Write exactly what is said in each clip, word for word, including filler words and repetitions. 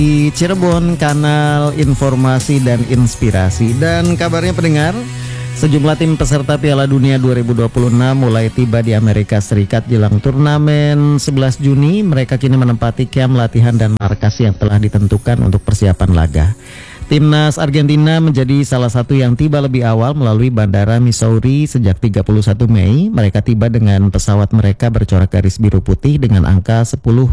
Di Cirebon, kanal informasi dan inspirasi. Dan kabarnya pendengar, sejumlah tim peserta Piala Dunia dua ribu dua puluh enam mulai tiba di Amerika Serikat jelang turnamen sebelas Juni. Mereka kini menempati kamp latihan dan markas yang telah ditentukan untuk persiapan laga. Timnas Argentina menjadi salah satu yang tiba lebih awal melalui Bandara Missouri sejak tiga puluh satu Mei. Mereka tiba dengan pesawat mereka bercorak garis biru putih dengan angka sepuluh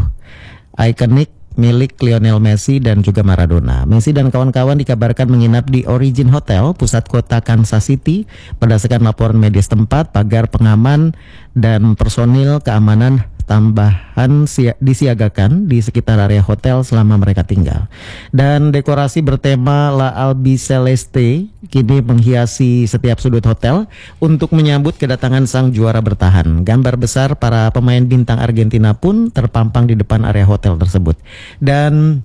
ikonik milik Lionel Messi dan juga Maradona. Messi dan kawan-kawan dikabarkan menginap di Origin Hotel, pusat kota Kansas City. Berdasarkan laporan media setempat, pagar pengaman dan personil keamanan tambahan disiagakan di sekitar area hotel selama mereka tinggal. Dan dekorasi bertema La Albiceleste kini menghiasi setiap sudut hotel untuk menyambut kedatangan sang juara bertahan. Gambar besar para pemain bintang Argentina pun terpampang di depan area hotel tersebut. Dan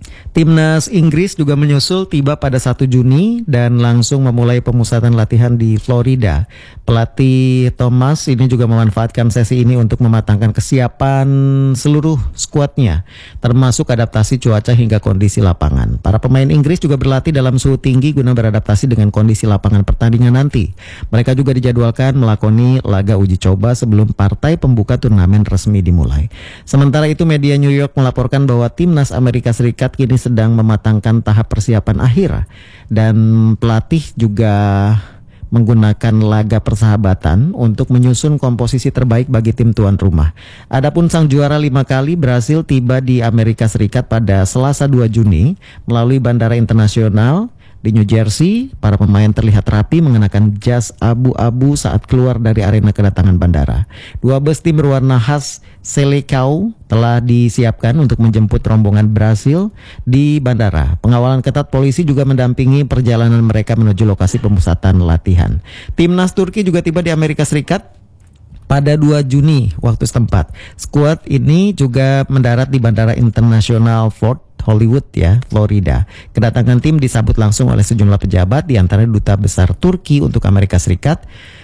Timnas Inggris juga menyusul tiba pada satu Juni dan langsung memulai pemusatan latihan di Florida. Pelatih Thomas ini juga memanfaatkan sesi ini untuk mematangkan kesiapan seluruh skuadnya, termasuk adaptasi cuaca hingga kondisi lapangan. Para pemain Inggris juga berlatih dalam suhu tinggi guna beradaptasi dengan kondisi lapangan pertandingan nanti. Mereka juga dijadwalkan melakoni laga uji coba sebelum partai pembuka turnamen resmi dimulai. Sementara itu, media New York melaporkan bahwa Timnas Amerika Serikat kini sedang mematangkan tahap persiapan akhir dan pelatih juga menggunakan laga persahabatan untuk menyusun komposisi terbaik bagi tim tuan rumah. Adapun sang juara lima kali berhasil tiba di Amerika Serikat pada Selasa dua Juni melalui bandara internasional di New Jersey. Para pemain terlihat rapi mengenakan jas abu-abu saat keluar dari arena kedatangan bandara. Dua bus tim berwarna khas Selecao telah disiapkan untuk menjemput rombongan Brasil di bandara. Pengawalan ketat polisi juga mendampingi perjalanan mereka menuju lokasi pemusatan latihan. Timnas Turki juga tiba di Amerika Serikat pada dua Juni waktu setempat. Skuad ini juga mendarat di Bandara Internasional Fort Hollywood ya, Florida. Kedatangan tim disambut langsung oleh sejumlah pejabat, di antara Duta Besar Turki untuk Amerika Serikat,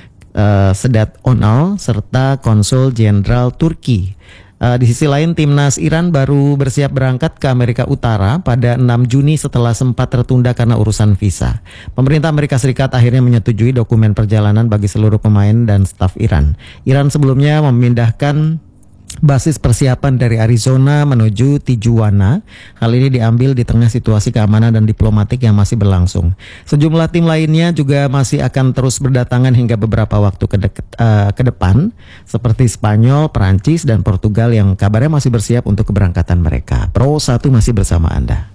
uh, Sedat Onal, serta Konsul Jenderal Turki. Uh, di sisi lain, timnas Iran baru bersiap berangkat ke Amerika Utara pada enam Juni setelah sempat tertunda karena urusan visa. Pemerintah Amerika Serikat akhirnya menyetujui dokumen perjalanan bagi seluruh pemain dan staf Iran. Iran sebelumnya memindahkan basis persiapan dari Arizona menuju Tijuana. Hal ini diambil di tengah situasi keamanan dan diplomatik yang masih berlangsung. Sejumlah tim lainnya juga masih akan terus berdatangan hingga beberapa waktu ke, de- uh, ke depan, seperti Spanyol, Perancis, dan Portugal yang kabarnya masih bersiap untuk keberangkatan mereka. Pro satu masih bersama Anda.